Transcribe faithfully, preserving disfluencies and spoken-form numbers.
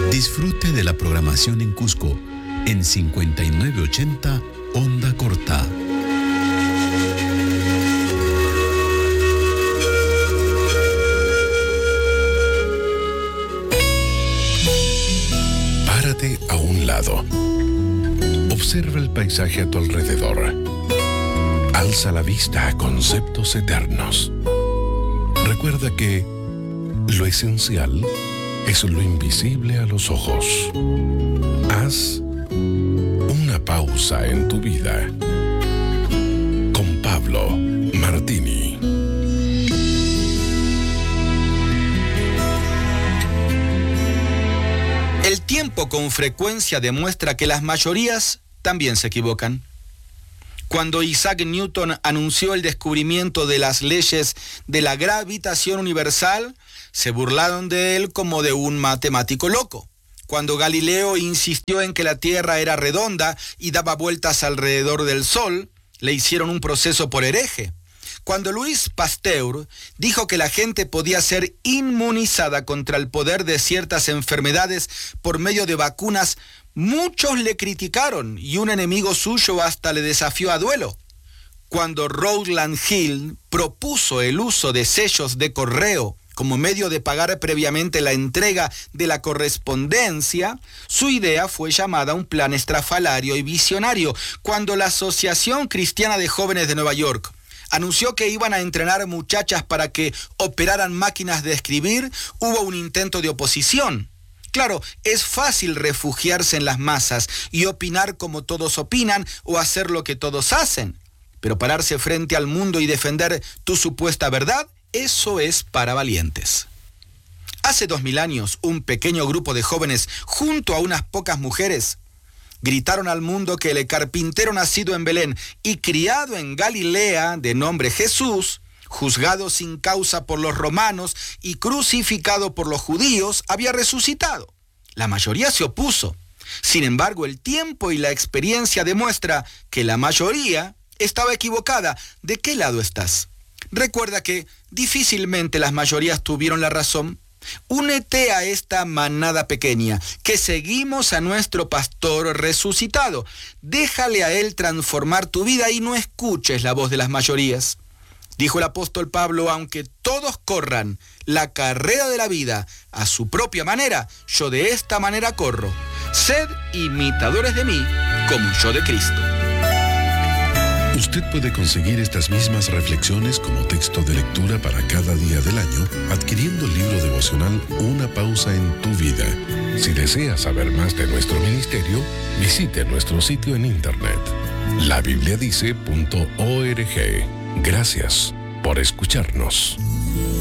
Disfrute de la programación en Cusco en cincuenta y nueve ochenta Onda Corta. Párate a un lado. Observa el paisaje a tu alrededor. Alza la vista a conceptos eternos. Recuerda que lo esencial es lo invisible a los ojos. Haz una pausa en tu vida. Con Pablo Martini. El tiempo con frecuencia demuestra que las mayorías también se equivocan. Cuando Isaac Newton anunció el descubrimiento de las leyes de la gravitación universal, se burlaron de él como de un matemático loco. Cuando Galileo insistió en que la Tierra era redonda y daba vueltas alrededor del Sol, le hicieron un proceso por hereje. Cuando Louis Pasteur dijo que la gente podía ser inmunizada contra el poder de ciertas enfermedades por medio de vacunas, muchos le criticaron y un enemigo suyo hasta le desafió a duelo. Cuando Rowland Hill propuso el uso de sellos de correo como medio de pagar previamente la entrega de la correspondencia, su idea fue llamada un plan estrafalario y visionario. Cuando la Asociación Cristiana de Jóvenes de Nueva York anunció que iban a entrenar muchachas para que operaran máquinas de escribir, hubo un intento de oposición. Claro, es fácil refugiarse en las masas y opinar como todos opinan o hacer lo que todos hacen. Pero pararse frente al mundo y defender tu supuesta verdad, eso es para valientes. Hace dos mil años, un pequeño grupo de jóvenes, junto a unas pocas mujeres, gritaron al mundo que el carpintero nacido en Belén y criado en Galilea, de nombre Jesús, juzgado sin causa por los romanos y crucificado por los judíos, había resucitado. La mayoría se opuso. Sin embargo, el tiempo y la experiencia demuestra que la mayoría estaba equivocada. ¿De qué lado estás? Recuerda que difícilmente las mayorías tuvieron la razón. Únete a esta manada pequeña, que seguimos a nuestro pastor resucitado. Déjale a él transformar tu vida y no escuches la voz de las mayorías. Dijo el apóstol Pablo, aunque todos corran la carrera de la vida a su propia manera, yo de esta manera corro. Sed imitadores de mí, como yo de Cristo. Usted puede conseguir estas mismas reflexiones como texto de lectura para cada día del año adquiriendo el libro devocional Una pausa en tu vida. Si desea saber más de nuestro ministerio, visite nuestro sitio en internet la biblia dice punto org. Gracias por escucharnos.